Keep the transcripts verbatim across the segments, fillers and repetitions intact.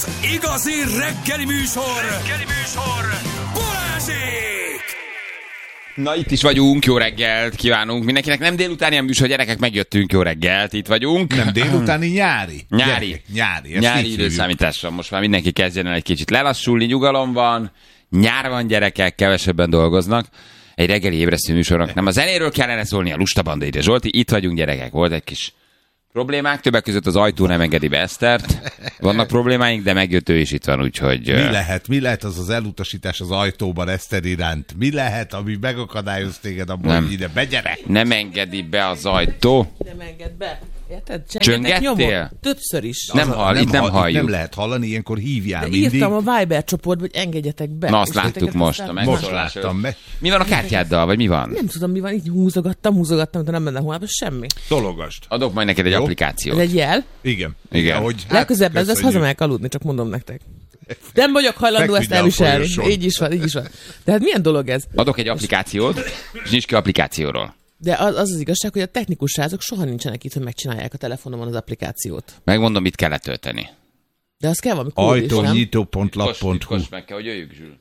Igazi reggeli műsor! Reggeli műsor! Balázsék! Na, itt is vagyunk, jó reggelt kívánunk mindenkinek. Nem délutáni a műsor, gyerekek, megjöttünk, jó reggelt, itt vagyunk. Nem délutáni, nyári. Nyári. Gyerekek, nyári. Nyári időszámítással. Most már mindenki kezdjen el egy kicsit lelassulni, nyugalom van, nyár van, gyerekek, kevesebben dolgoznak. Egy reggeli ébresztő műsornak nem a zenéről kellene szólni, a Lusta Banda ide. Zsolti, itt vagyunk, gyerekek, volt egy kis problémák, többek között az ajtó nem engedi be Esztert. Vannak problémáink, de megjött ő is itt van, úgyhogy... Mi lehet? Mi lehet az az elutasítás az ajtóban Eszter iránt? Mi lehet, ami megakadályoz téged abban, hogy ide begyere? Nem engedi be az ajtó. Nem enged be. Érted? Csöngettél? Többször is. Nem hall, itt nem halljuk. Nem lehet hallani, ilyenkor hívjál De mindig. írtam a Viber csoportba, hogy engedjetek be. Na, azt És láttuk titeket most. aztán- A Most megszólásról. láttam be. Mi van a kártyáddal, vagy mi van? Nem tudom, mi van, így húzogattam, húzogattam, de nem menne holnap, semmi. Tologast. Adok majd neked egy Jó. Ez applikációt. egy jel. Igen. Igen. Ahogy, Legközelebb ez lesz, köszönjük. hazamegyek aludni, csak mondom nektek. Nem vagyok hajlandó Feküdj ezt le a elviselni. folyosón. Így is van, így is van. De hát milyen dolog ez? Adok egy applikációt, és nincs ki applikációról. De az az, az igazság, hogy a technikus srácok soha nincsenek itt, hogy megcsinálják a telefonomon az applikációt. Megmondom, mit kell letölteni. De az kell valami kód is, nem? ajtónyitó pont lap pont hu. Titkos, meg kell, hogy jöjjük, Zsül.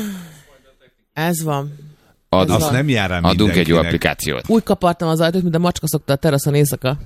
Ez van. Ad, Ez Azt nem jár rá adunk egy jó mindenkinek. applikációt. Úgy kapartam az ajtót, mint a macska szokta a teraszon éjszaka.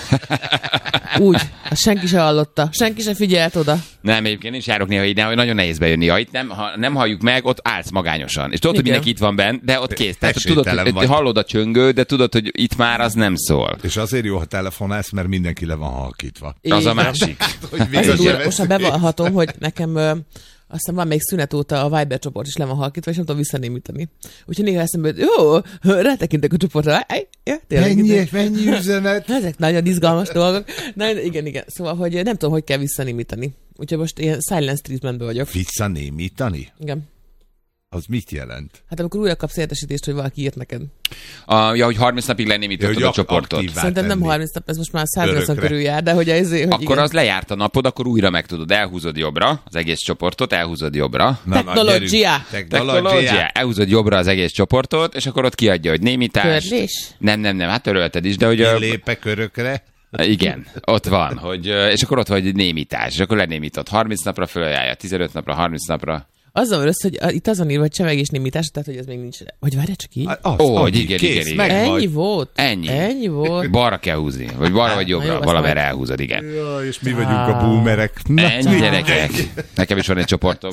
Úgy. Hát senki se hallotta. Senki se figyelt oda. Nem, egyébként nincs járok néha így, hogy nagyon nehéz bejönni. Ha itt nem, ha nem halljuk meg, ott állsz magányosan. És tudod, hogy Igen. mindenki itt van benn, de ott kész. Tehát tudod, Esélytelen hogy vagy. hallod a csöngő, de tudod, hogy itt már az nem szól. És azért jó, ha telefonálsz, mert mindenki le van halkítva. Az Így a van. másik. Hogy Ez a végig durva, se most már bevallhatom, hogy nekem ö, aztán van még szünet óta a Viber csoport is le van halkítva, és nem tudom visszanémítani. Úgyhogy néha eszembe, hogy jó, rátekintek a csoportra. Aj, ja, tényleg, Mennyi, itt- mennyi üzenet? Ezek nagyon izgalmas dolgok. Na, igen, igen. Szóval, hogy nem tudom, hogy kell visszanémítani. Úgyhogy most ilyen silence treatmentben vagyok. Visszanémítani? Igen. Az mit jelent? Hát amikor újra kapsz értesítést, hogy valaki írt neked. A, ja, hogy harminc napig lenémítottad Ja, a hogy csoportot. aktív. Szerintem nem tenni. harminc nap, ez most már száznyolcvan Örökre. körül jár, de hogy ez, hogy Akkor igen. az lejárt a napod, akkor újra meg tudod. Elhúzod jobbra az egész csoportot, elhúzod jobbra. Na, na, Technológia. gyerünk. Technológia. Technológia. Elhúzod jobbra az egész csoportot, és akkor ott kiadja, hogy némítás. Törlés? Nem, nem, nem, hát törölted is, de hogy... ö, Lépek örökre. Igen, ott van, hogy, ö, és akkor ott van, hogy némítás, és akkor lenémítod harminc napra, fölajánlja tizenöt napra, harminc napra. Azzal van össze, hogy a- itt az van írva, hogy csevegés némítás, tehát hogy ez még nincs. Vagy várj csak így. Az, Ó, annyi, igen, kész, igen, igen. meg Ennyi vagy. volt? Ennyi. Ennyi volt? Balra kell húzni, vagy balra vagy Na jó, jobbra, azt valamerre majd- elhúzod, igen. Ja, és mi vagyunk a boomerek. Na, Ennyi, gyerekek. Nekem is van egy csoportom.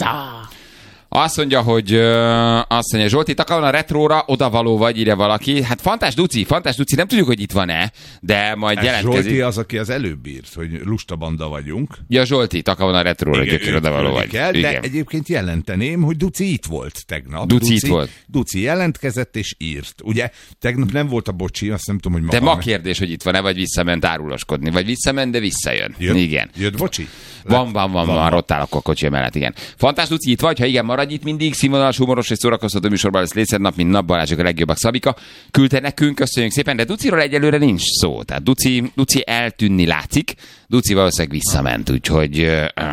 Azt mondja, hogy ö, azt mondja, Zsolti, takalon a retróra odavaló vagy, írja valaki. Hát Fantás Duci, Fantás Duci, nem tudjuk, hogy itt van-e, de majd Ez Zsolti jelentkezik. az, aki az előbb írt, hogy Lusta Banda vagyunk. Ja, Zsolti, takalon a retróra, Igen, gyökér őt odavaló küldik vagy. el, de Igen. egyébként jelenteném, hogy Duci itt volt tegnap. Duci itt volt. Duci jelentkezett és írt. Ugye, tegnap nem volt a bocsi, azt nem tudom, hogy De maga ma kérdés, hogy itt van-e, vagy visszament áruloskodni. Vagy visszament, de visszajön. Jött, Igen. Jött bocsi? Van, van, van, van, van, ott állok a kocsi mellett, igen. Fantás Luci, itt vagy, ha igen, maradj itt mindig, színvonalas, humoros és szórakoztató műsorban lesz létszed nap, mint nap, Balázsik a legjobbak, Szabika. Küldte nekünk, köszönjük szépen, de Duciról egyelőre nincs szó. Tehát Duci, Duci eltűnni látszik, Duci valószínűleg visszament, úgyhogy ö, ö,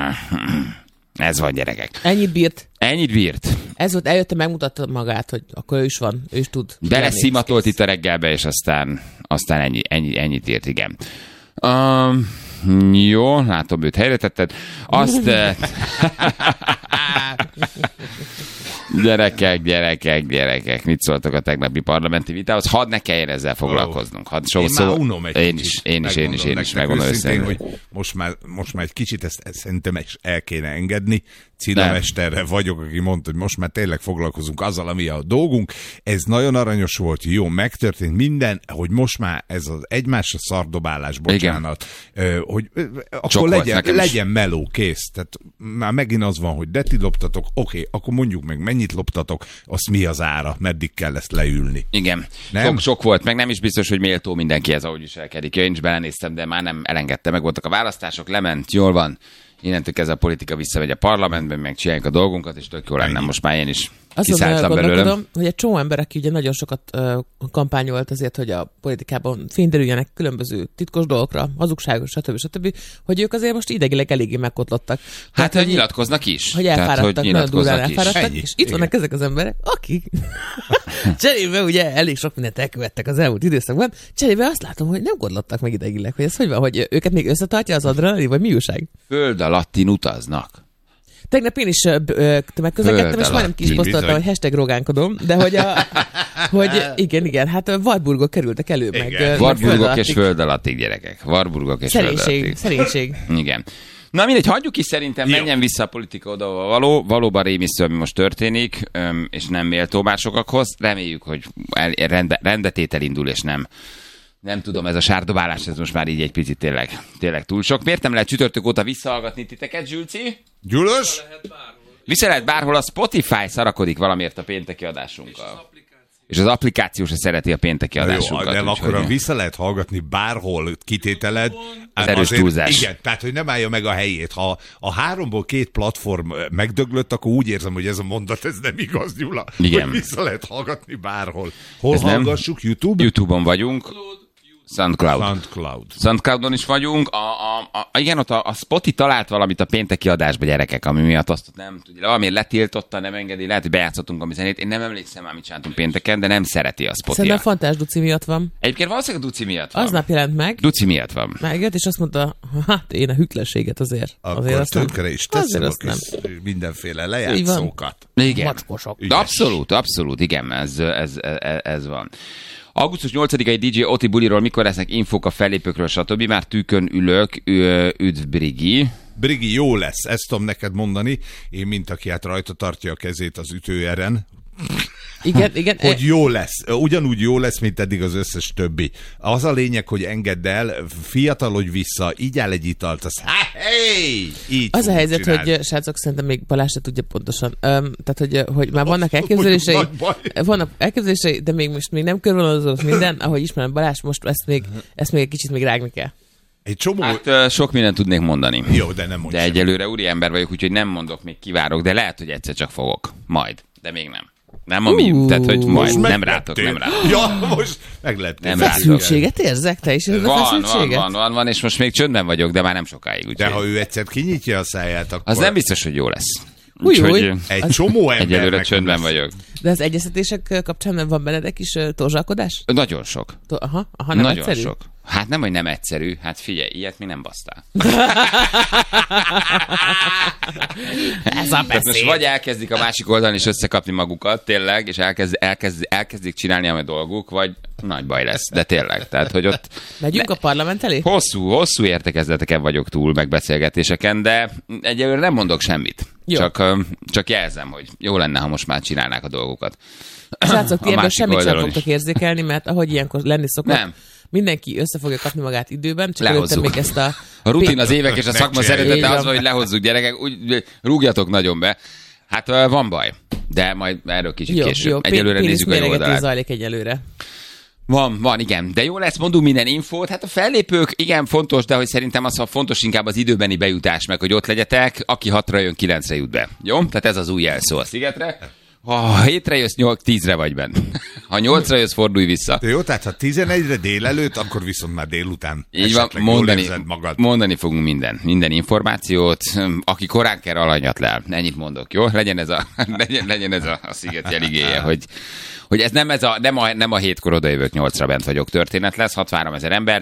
ez van, gyerekek. Ennyit bírt. Ennyit bírt. Ez volt, eljötte, megmutatta magát, hogy akkor ő is van, ő is tud. Bele szimatolt itt a reggelbe, és aztán, aztán ennyi, ennyi, ennyit írt, igen. Um, jó, látom, őt helyre tetted. Azt... eh, Gyerekek, gyerekek, gyerekek, mit szóltok a tegnapi parlamenti vitához? Hadd ne kelljen ezzel foglalkoznunk. Hadd so, Én szó... már unom egy én kicsit. is, én is, én is, én is, megmondom őszintén, őszintén. hogy most már, most már egy kicsit ezt, ezt szerintem is el kéne engedni. Cilla Nem. mesterre vagyok, aki mondta, hogy most már tényleg foglalkozunk azzal, ami a dolgunk. Ez nagyon aranyos volt, jó, megtörtént minden, hogy most már ez az egymásra szardobálás, bocsánat, ö, hogy ö, akkor Sok volt legyen, nekem is. legyen meló, kész. Tehát már megint az van, hogy de ti loptatok, oké, akkor mondjuk meg, mennyit loptatok, az mi az ára, meddig kell ezt leülni. Igen, Nem? sok, sok volt, meg nem is biztos, hogy méltó mindenki ez, ahogy viselkedik. Én is belenéztem, de már nem elengedte, meg voltak a választások, lement, jól van. Innentől kezdve a politika visszamegy a parlamentben, meg csináljuk a dolgunkat, és tök jó lenne. Ennyi. Most már én is Azon kiszálltam belőlem. gondolkodom, hogy egy csomó ember, aki ugye nagyon sokat uh, kampányolt azért, hogy a politikában fényderüljenek különböző titkos dolgokra, hazugságos, stb. stb., hogy ők azért most idegileg eléggé megkotlottak. Hát, Tehát, hogy nyilatkoznak is. hogy Tehát, elfáradtak, hogy nagyon durván nyilatkoznak is. elfáradtak, Ennyi. és itt vannak ezek az emberek, akik cserébe ugye elég sok mindent elkövettek az elmúlt időszakban, cserébe azt látom, hogy nem kodlottak meg idegileg, hogy ez hogy van, hogy őket még összetartja az adrenalin, vagy mi újság? Föld alattin utaznak. Tegnap én is megközlekedtem, és majdnem ki is posztoltam, hogy hashtag rogánkodom, de hogy, a, hogy igen, igen, hát Warburgok kerültek elő. Meg, Warburgok meg és föld alattig, gyerekek. Warburgok és szerénység, föld alattig. Szerénység. Igen. Na mindegy, hagyjuk is szerintem, menjen vissza a politika oda, való. Valóban rémisztő, ami most történik, és nem méltó már sokakhoz. Reméljük, hogy rendbe, rendbetétel indul, és nem Nem tudom, ez a sárdobálás, ez most már így egy picit tényleg, tényleg túl sok. Miért nem lehet csütörtök óta visszahallgatni titeket, Zsülci? Gyulos? Vissza lehet bárhol, a Spotify szarakodik valamiért a pénteki adásunkkal. És az applikáció se szereti a pénteki adásunkat. Jó, de úgy, akkor hogy... vissza lehet hallgatni bárhol kitételed. Az erős túlzás. Igen, tehát hogy nem állja meg a helyét. Ha a háromból két platform megdöglött, akkor úgy érzem, hogy ez a mondat, ez nem igaz, Gyula. Igen. Hogy vissza lehet hallgatni bárhol. Hol ez hallgassuk? Nem... YouTube? YouTube-on vagyunk. SoundCloud. SoundCloud. SoundCloudon is vagyunk. A, a, a, igen, ott a, a Spotify talált valamit a pénteki adásba, gyerekek, ami miatt azt nem tudja. Valamiért letiltotta, nem engedi, lehet, hogy bejátszottunk a mi zenét. Én nem emlékszem már, mit csináltunk pénteken, de nem szereti a Spotify. Szerintem a Fantás Duci miatt van. Egyébként valószínűleg a Duci miatt van. Aznap jelent meg. Duci miatt van. Megjött, és azt mondta, hát én a hűtlenséget azért. Akkor azért azt tönkre is teszem a nem. mindenféle lejátszókat. Igen. Macskosok. Abszolút, abszolút, igen, ez, ez, ez, ez van. augusztus nyolcadikai dé dzsé Oti buliról mikor lesznek infók a fellépőkről, stb. Már tűkön ülök, üdv Brigi. Brigi, jó lesz, ezt tudom neked mondani. Én, mint aki hát rajta tartja a kezét az ütőeren. Igen, igen. Hogy jó lesz. Ugyanúgy jó lesz, mint eddig az összes többi. Az a lényeg, hogy engedd el, fiatalodj vissza, így áll egy italt, az hey! Így az a helyzet, csinálni. hogy srácok, szerintem még Balázs se tudja pontosan. Um, tehát, hogy, hogy már vannak elképzelései, vannak elképzelései, de még most még nem körvonalazódott minden, ahogy ismerem Balázs, most ezt még, ezt még egy kicsit még rágni kell. Egy csomó... Hát sok mindent tudnék mondani. Jó, de nem mondj De sem. egyelőre úri ember vagyok, úgyhogy nem mondok, még kivárok, de lehet, hogy egyszer csak fogok. Majd. De még nem. Nem a mi, Uh, tehát hogy majd. Nem megleptél. rátok, nem rátok. Ja, most megleptél. Nem rátok. Feszültséget érzek? Te is érzed a Van, van, feszültséget? van, van, van, és most még csöndben vagyok, de már nem sokáig. Úgy De ha ő egyszer kinyitja a száját, akkor... az nem biztos, hogy jó lesz. Új, Úgyhogy új. Egy csomó embernek egyelőre csöndben lesz. vagyok. De az egyeztetések kapcsán van benned egy kis uh, torzsalkodás? Nagyon sok. To- aha, aha, nem Nagyon egyszerű? sok. Hát nem, hogy nem egyszerű. Hát figyelj, ilyet mi nem basztál. Ez a Tehát most beszéd. vagy elkezdik a másik oldalon is összekapni magukat, tényleg, és elkezd, elkezd, elkezdik csinálni, ami dolguk, vagy nagy baj lesz, de tényleg. Tehát, hogy ott Megyünk ne, a parlament elé? hosszú, hosszú értekezleteken vagyok túl, meg beszélgetéseken, de egyelőre nem mondok semmit. Csak, csak jelzem, hogy jó lenne, ha most már csinálnák a dolgokat. Srácok, ti A ebből másik semmit sem oldalon fogtok is. érzékelni, mert ahogy ilyenkor lenni szokott, Nem. mindenki össze fogja kapni magát időben, csak Lehozzuk. előtte még ezt a... A rutin, az évek és a szakma Megcsináljuk. szeretete Így az, van. hogy lehozzuk gyerekek, úgy rúgjatok nagyon be. Hát ö, van baj, de majd erről kicsit Jó, később. jó, Egyelőre nézzük a jó méregetés oldalát. zajlik egyelőre. Van, van, igen. De jó lesz, mondunk minden infót. Hát a fellépők, igen, fontos, de hogy szerintem az a fontos inkább az időbeni bejutás, meg hogy ott legyetek. Aki hatra jön, kilencre jut be. Jó? Tehát ez az új jelszó a szigetre. Ha hétre jössz, nyolc, tízre vagy benn. Ha nyolcra jössz, fordulj vissza. De jó, tehát ha tizenegyre délelőtt, akkor viszont már délután. Így van, esetleg jól mondani, érzed magad. mondani fogunk minden, minden információt. Aki korán kell, alanyat lel. Ennyit mondok, jó? Legyen ez a, legyen, legyen ez a, a sziget jeligéje, hogy, hogy ez nem, ez a, nem, a, nem a hétkor odajövök, nyolcra bent vagyok történet lesz, hatvanhárom ezer ember.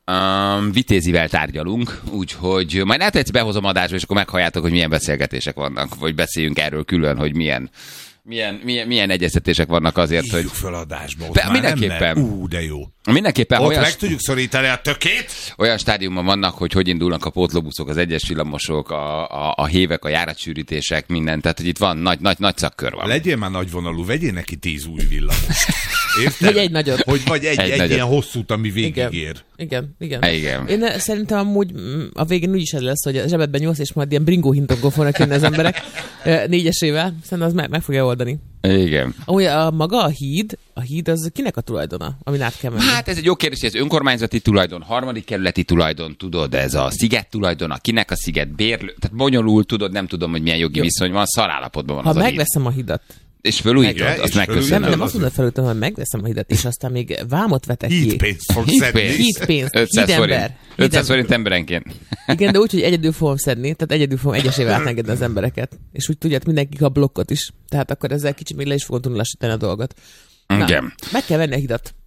Um, vitézivel tárgyalunk, úgyhogy majd lehet, hogy behozom adásba, és akkor meghalljátok, hogy milyen beszélgetések vannak, vagy beszéljünk erről külön, hogy milyen Milyen, milyen, milyen egyeztetések vannak azért, hogy... Hívjuk fel adásba, ott Be- már mindenképpen. nem, ú, de jó. Mindenképpen Ott olyan, meg tudjuk szorítani a tökét. olyan stádiumban vannak, hogy hogy indulnak a pótlóbuszok, az egyes villamosok, a, a, a hévek, a járatsűrítés, minden. Tehát, hogy itt van, nagy, nagy, nagy szakkör van. Legyél már nagyvonalú, vegyél neki tíz új villamos. Érted? Vagy egy nagyot. Hogy vagy egy, Egy egy, nagyot. ilyen hosszút, ami végig Igen. ér. Igen, igen. Há, igen. Én eh, szerintem amúgy mm, a végén úgyis ez lesz, hogy a zsebedben nyúlsz, és majd ilyen bringó hintokon fognak jönni az emberek eh, négyesével. Szerintem az meg, meg fogja oldani. Igen. Amúgy a maga a híd, a híd az kinek a tulajdona, amin át kell menni? Hát ez egy jó kérdés, hogy ez önkormányzati tulajdon, harmadik kerületi tulajdon, tudod, ez a sziget tulajdon, kinek a sziget bérlő, tehát bonyolult, tudod, nem tudom, hogy milyen jogi Jó. viszony van, szarállapotban van Ha az a híd. megveszem a hidat, És fölújítod, Igen, azt és nem, megköszönöm. nem az- azt mondod felültem, hogy megveszem a hidat, és aztán még vámot vetek ki. Hídpénzt fog Hídpénz. szedni. Hídpénzt, ötszáz forint. hídember. ötszáz forint emberenként. Igen, de úgy, hogy egyedül fogom szedni, tehát egyedül fogom egyesével átengedni az embereket. És úgy tudják, mindenki kap blokkot is. Tehát akkor ezzel kicsit még le is fogom tudni lassítani a dolgot. Na, Igen. meg kell venni a hidat.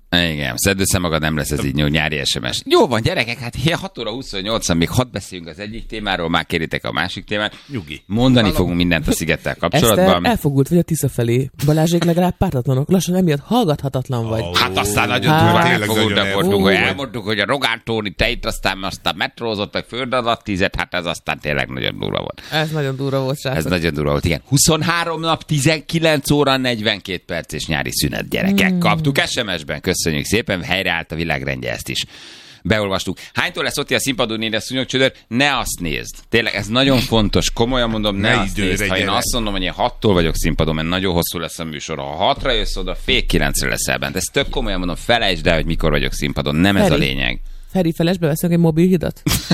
Igen, szedd össze magad, nem lesz ez így nyári es em es. Jó van, gyerekek, hát hat óra huszonnyolcan, még hadd beszéljünk az egyik témáról, már kéritek a másik témát. Nyugi. Mondani Valami. fogunk mindent a szigettel kapcsolatban. Eszter, elfogult vagy a Tisza felé. Balázsék legalább pártatlanok. Lassan emiatt hallgathatatlan vagy. Oh, hát aztán nagyon hát, durva elfogultak voltunk, hogy oh, elmondtuk, hogy a Rogán Tóni te itt aztán, aztán metrózott, meg földadatt tízet, hát ez aztán tényleg nagyon durva volt. Ez nagyon durva volt, srácok. Ez nagyon durva volt, igen. huszonhárom nap, tizenkilenc óra, negyvenkét perc és nyári szünet, gyerekek. Mm. Kaptuk es em es-ben, köszönjük szépen, helyreállt a világrendje, ezt is beolvastuk. Hánytól lesz ott a színpadon ide szúnyogcsődör? Ne azt nézd. Tényleg ez nagyon fontos. Komolyan mondom, ne, ne azt nézd. Ha én azt mondom, hogy én hattól vagyok színpadon, mert nagyon hosszú lesz a műsor. Ha hatra jössz oda, fél kilencre leszel bent. Ez tök komolyan mondom, felejtsd el, hogy mikor vagyok színpadon. Nem Feri. Ez a lényeg. Feri, felesbe veszünk egy mobil hidat?